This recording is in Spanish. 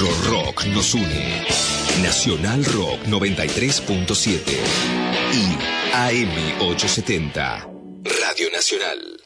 Nuestro rock nos une. Nacional Rock 93.7 y AM 870. Radio Nacional.